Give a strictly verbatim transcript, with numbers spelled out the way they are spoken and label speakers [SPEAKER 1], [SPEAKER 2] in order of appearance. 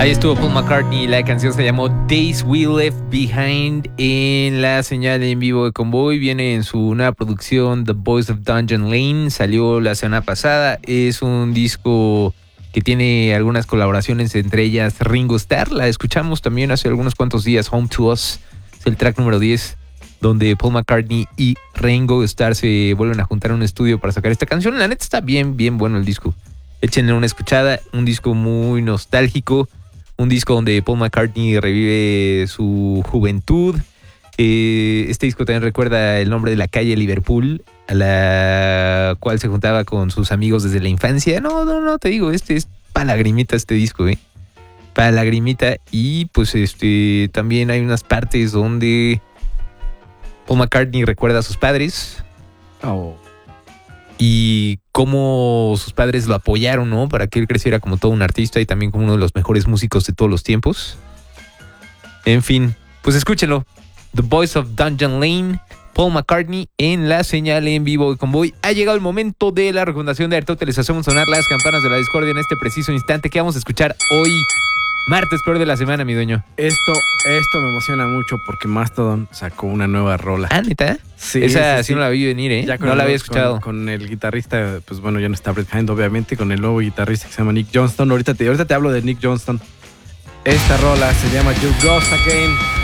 [SPEAKER 1] Ahí estuvo Paul McCartney, la canción se llamó Days We Left Behind en la señal en vivo de Convoy. Viene en su nueva producción The Boys of Dungeon Lane, salió la semana pasada. Es un disco que tiene algunas colaboraciones, entre ellas Ringo Starr. La escuchamos también hace algunos cuantos días, Home to Us, es el track número diez, donde Paul McCartney y Ringo Starr se vuelven a juntar en un estudio para sacar esta canción. La neta está bien, bien bueno el disco. Échenle una escuchada, un disco muy nostálgico. Un disco donde Paul McCartney revive su juventud. Eh, este disco también recuerda el nombre de la calle Liverpool, a la cual se juntaba con sus amigos desde la infancia. No, no, no, te digo, este es pa' lagrimita este disco, ¿eh? Pa' lagrimita. Y pues este también hay unas partes donde Paul McCartney recuerda a sus padres.
[SPEAKER 2] Oh.
[SPEAKER 1] Y cómo sus padres lo apoyaron, ¿no? Para que él creciera como todo un artista y también como uno de los mejores músicos de todos los tiempos. En fin, pues escúchenlo. The Boys of Dungeon Lane, Paul McCartney en la señal en vivo de Convoy. Ha llegado el momento de la recomendación de Artote. Les hacemos sonar las campanas de la discordia en este preciso instante. ¿Qué vamos a escuchar hoy? Martes peor de la semana, mi dueño.
[SPEAKER 2] Esto, esto me emociona mucho porque Mastodon sacó una nueva rola.
[SPEAKER 1] Ah, ¿neta?
[SPEAKER 2] Sí.
[SPEAKER 1] Esa
[SPEAKER 2] sí,
[SPEAKER 1] sí no la vi venir, ¿eh? No la había escuchado.
[SPEAKER 2] Con, con el guitarrista, pues bueno, ya no está Brett Hind, obviamente, con el nuevo guitarrista que se llama Nick Johnston. Ahorita te, ahorita te hablo de Nick Johnston. Esta rola se llama You Ghost Again.